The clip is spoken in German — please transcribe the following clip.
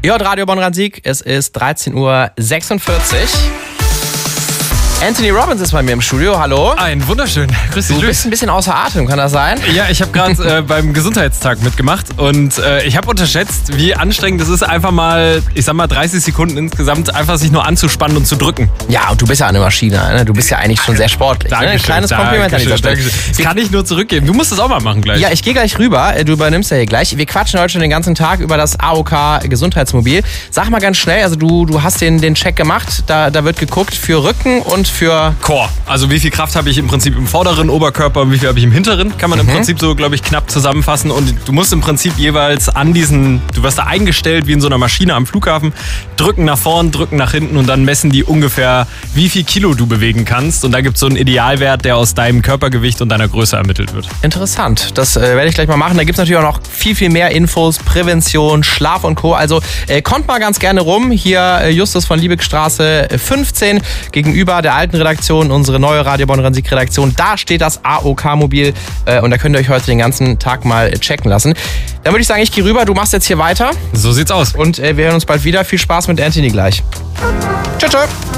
Ihr hört Radio Bonn-Rhein-Sieg, es ist 13:46 Uhr. Anthony Robbins ist bei mir im Studio, hallo. Ein wunderschön, grüß dich. Du bist ein bisschen außer Atem, kann das sein? Ja, ich habe gerade beim Gesundheitstag mitgemacht und ich habe unterschätzt, wie anstrengend es ist, einfach mal, 30 Sekunden insgesamt einfach sich nur anzuspannen und zu drücken. Ja, und du bist ja eine Maschine, ne? Du bist ja eigentlich schon sehr sportlich. Dankeschön, Ein kleines Kompliment an dieser Stelle. Das kann ich nur zurückgeben. Du musst das auch mal machen gleich. Ja, ich gehe gleich rüber, du übernimmst ja hier gleich. Wir quatschen heute schon den ganzen Tag über das AOK Gesundheitsmobil. Sag mal ganz schnell, also du hast den Check gemacht, da wird geguckt für Rücken und für Core. Also wie viel Kraft habe ich im Prinzip im vorderen Oberkörper und wie viel habe ich im hinteren? Kann man im Prinzip so, glaube ich, knapp zusammenfassen. Und du musst im Prinzip jeweils du wirst da eingestellt wie in so einer Maschine am Flughafen, drücken nach vorn, drücken nach hinten und dann messen die ungefähr, wie viel Kilo du bewegen kannst. Und da gibt es so einen Idealwert, der aus deinem Körpergewicht und deiner Größe ermittelt wird. Interessant. Das werde ich gleich mal machen. Da gibt es natürlich auch noch viel mehr Infos, Prävention, Schlaf und Co. Also kommt mal ganz gerne rum. Hier Justus von Liebigstraße 15 gegenüber der alten Redaktion, unsere neue Radio Bonn-Rhein-Sieg-Redaktion. Da steht das AOK-Mobil und da könnt ihr euch heute den ganzen Tag mal checken lassen. Dann würde ich sagen, ich gehe rüber. Du machst jetzt hier weiter. So sieht's aus. Und wir hören uns bald wieder. Viel Spaß mit Anthony gleich. Tschö, tschö.